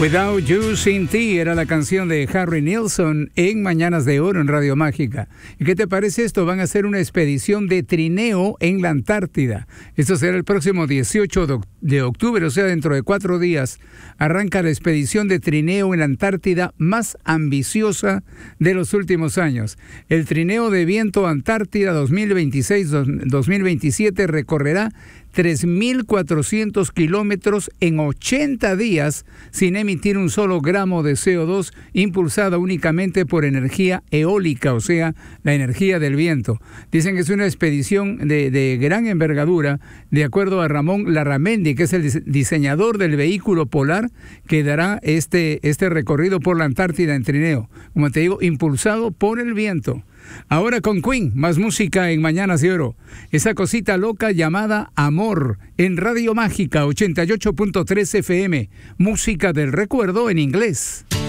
Without You, Sin Ti era la canción de Harry Nilsson en Mañanas de Oro en Radio Mágica. ¿Y qué te parece esto? Van a hacer una expedición de trineo en la Antártida. Esto será el próximo 18 de octubre, o sea, dentro de 4 días. Arranca la expedición de trineo en la Antártida más ambiciosa de los últimos años. El trineo de viento Antártida 2026-2027 recorrerá 3.400 kilómetros en 80 días sin emitir un solo gramo de CO2, impulsada únicamente por energía eólica, o sea, la energía del viento. Dicen que es una expedición de gran envergadura, de acuerdo a Ramón Larramendi, que es el diseñador del vehículo polar que dará este recorrido por la Antártida en trineo. Como te digo, impulsado por el viento. Ahora con Queen, más música en Mañanas de Oro. Esa cosita loca llamada Amor, en Radio Mágica 88.3 FM. Música del recuerdo en inglés.